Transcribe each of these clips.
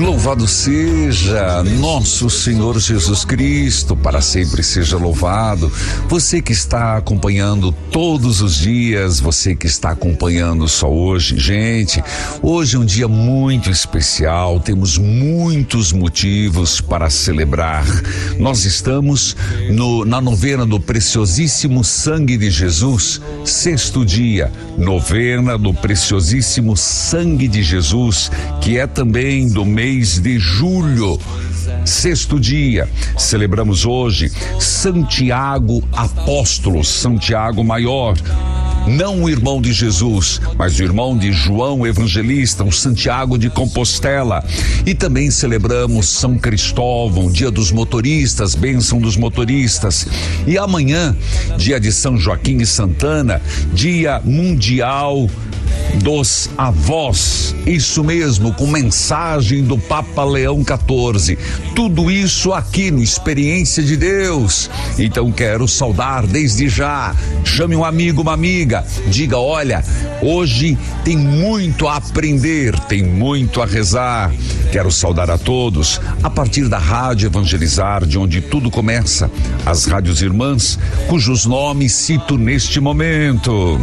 Louvado seja nosso Senhor Jesus Cristo, para sempre seja louvado. Você que está acompanhando todos os dias, você que está acompanhando só hoje. Gente, hoje é um dia muito especial, temos muitos motivos para celebrar. Nós estamos na novena do Preciosíssimo Sangue de Jesus, sexto dia, novena do Preciosíssimo Sangue de Jesus, que é também do mês de julho, sexto dia. Celebramos hoje Santiago Apóstolo, Santiago Maior, não o irmão de Jesus, mas o irmão de João Evangelista, o Santiago de Compostela. E também celebramos São Cristóvão, dia dos motoristas, bênção dos motoristas. E amanhã, dia de São Joaquim e Santana, dia mundial dos avós, isso mesmo, com mensagem do Papa Leão XIV. Tudo isso aqui no Experiência de Deus. Então quero saudar desde já. Chame um amigo, uma amiga, diga: olha, hoje tem muito a aprender, tem muito a rezar. Quero saudar a todos a partir da Rádio Evangelizar, de onde tudo começa, as rádios irmãs, cujos nomes cito neste momento.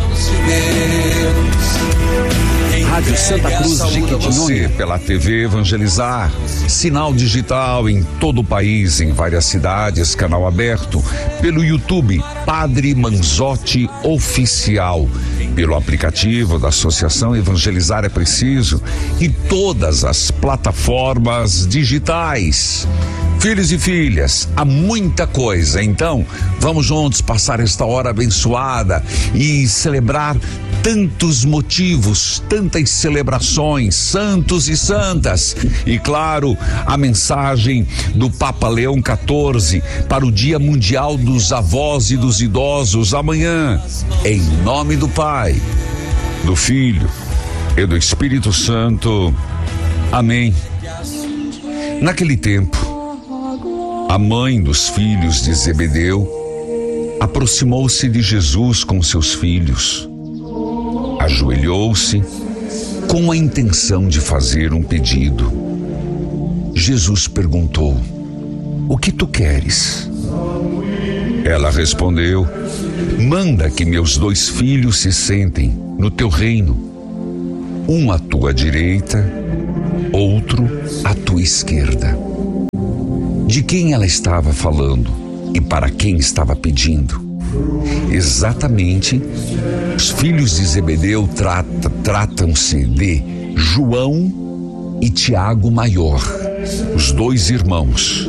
Rádio Santa Cruz de Você pela TV Evangelizar, sinal digital em todo o país, em várias cidades, canal aberto, pelo YouTube Padre Manzotti Oficial, pelo aplicativo da Associação Evangelizar é Preciso e todas as plataformas digitais. Filhos e filhas, há muita coisa, então vamos juntos passar esta hora abençoada e celebrar tantos motivos, tantas celebrações, santos e santas. E claro, a mensagem do Papa Leão XIV para o Dia Mundial dos Avós e dos Idosos amanhã, em nome do Pai, do Filho e do Espírito Santo. Amém. Naquele tempo, a mãe dos filhos de Zebedeu aproximou-se de Jesus com seus filhos, ajoelhou-se com a intenção de fazer um pedido. Jesus perguntou: o que tu queres? Ela respondeu: manda que meus 2 filhos se sentem no teu reino, um à tua direita, outro à tua esquerda. De quem ela estava falando e para quem estava pedindo? Exatamente, os filhos de Zebedeu tratam-se de João e Tiago Maior, os 2 irmãos.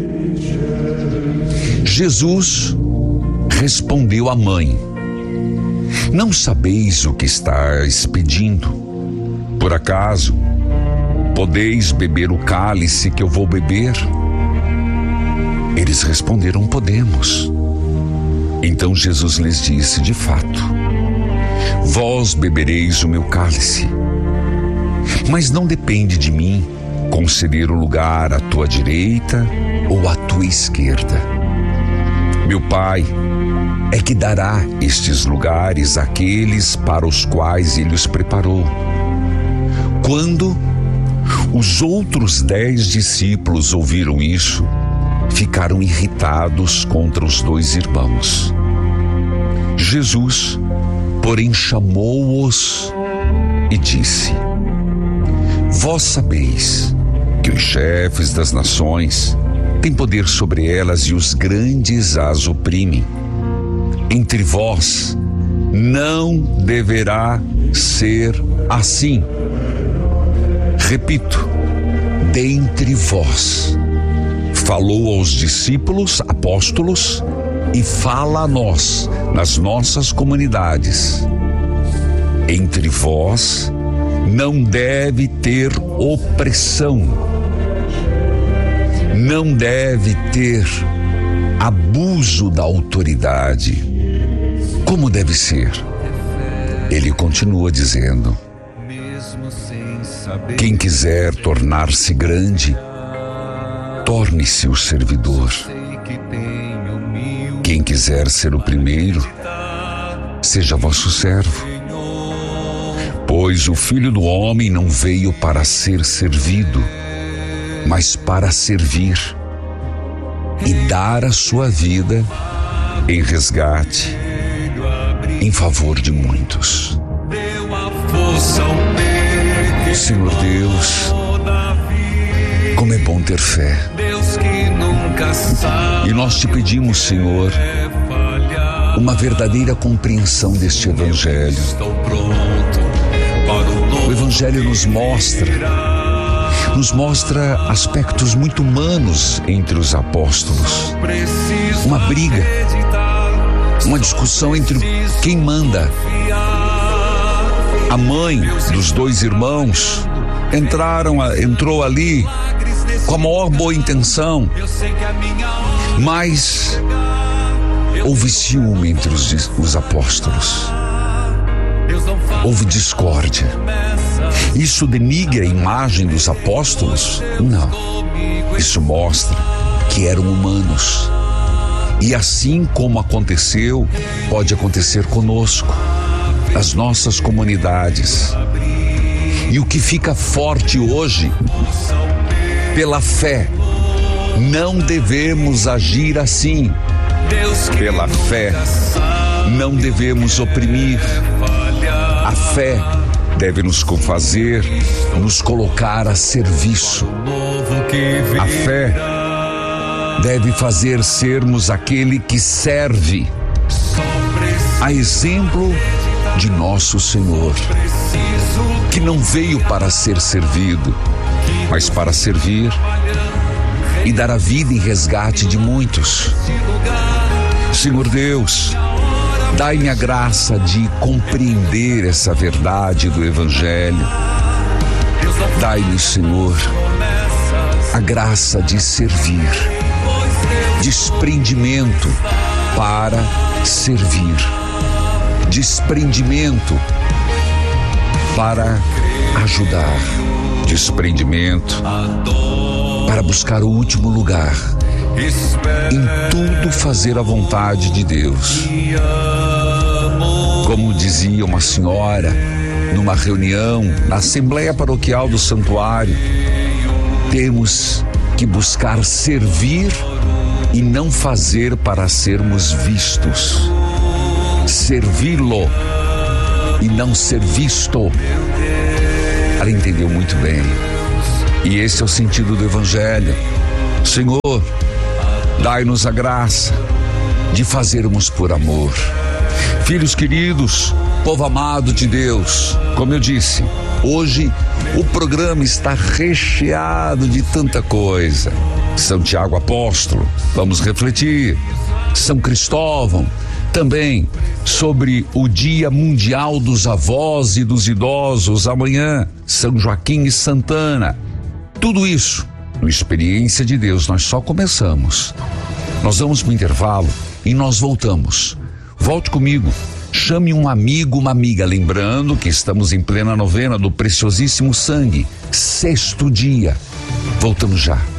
Jesus respondeu à mãe: não sabeis o que estáis pedindo? Por acaso podeis beber o cálice que eu vou beber? Eles responderam: podemos. Então Jesus lhes disse: de fato, vós bebereis o meu cálice, mas não depende de mim conceder o lugar à tua direita ou à tua esquerda. Meu Pai é que dará estes lugares àqueles para os quais ele os preparou. Quando os outros 10 discípulos ouviram isso, ficaram irritados contra os 2 irmãos. Jesus, porém, chamou-os e disse: vós sabeis que os chefes das nações têm poder sobre elas e os grandes as oprimem. Entre vós não deverá ser assim. Repito, dentre vós. Falou aos discípulos, apóstolos, e fala a nós, nas nossas comunidades. Entre vós não deve ter opressão, não deve ter abuso da autoridade. Como deve ser? Ele continua dizendo: quem quiser tornar-se grande, torne-se o servidor. Quem quiser ser o primeiro, seja vosso servo. Pois o Filho do Homem não veio para ser servido, mas para servir e dar a sua vida em resgate, em favor de muitos. Senhor Deus, como é bom ter fé. E nós te pedimos, Senhor, uma verdadeira compreensão deste Evangelho. O Evangelho nos mostra aspectos muito humanos entre os apóstolos. Uma briga, uma discussão entre quem manda. A mãe dos dois irmãos entrou ali com a maior boa intenção, mas houve ciúme entre os apóstolos. Houve discórdia. Isso denigra a imagem dos apóstolos? Não. Isso mostra que eram humanos. E assim como aconteceu, pode acontecer conosco, nas nossas comunidades. E o que fica forte hoje, pela fé, não devemos agir assim. Pela fé, não devemos oprimir. A fé deve nos fazer, nos colocar a serviço. A fé deve fazer sermos aquele que serve, a exemplo de nosso Senhor, que não veio para ser servido, mas para servir e dar a vida em resgate de muitos. Senhor Deus, dai-me a graça de compreender essa verdade do Evangelho. Dai-me, Senhor, a graça de servir, desprendimento para servir, desprendimento para ajudar, desprendimento para buscar o último lugar, em tudo fazer a vontade de Deus. Como dizia uma senhora numa reunião na Assembleia Paroquial do Santuário, temos que buscar servir e não fazer para sermos vistos. Servi-lo e não ser visto. Ela entendeu muito bem. E esse é o sentido do Evangelho. Senhor, dai-nos a graça de fazermos por amor. Filhos queridos, povo amado de Deus, como eu disse, hoje o programa está recheado de tanta coisa. São Tiago Apóstolo, vamos refletir. São Cristóvão, também sobre o Dia Mundial dos Avós e dos Idosos, amanhã, São Joaquim e Santana. Tudo isso, no Experiência de Deus, nós só começamos. Nós vamos para o intervalo e nós voltamos. Volte comigo, chame um amigo, uma amiga, lembrando que estamos em plena novena do Preciosíssimo Sangue, 6º dia. Voltamos já.